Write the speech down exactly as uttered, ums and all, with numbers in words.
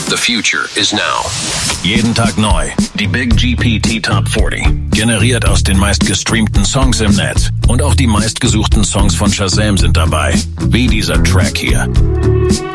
The future is now. Jeden Tag neu. Die Big G P T Top vierzig. Generiert aus den meistgestreamten Songs im Netz. Und auch die meistgesuchten Songs von Shazam sind dabei. Wie dieser Track hier.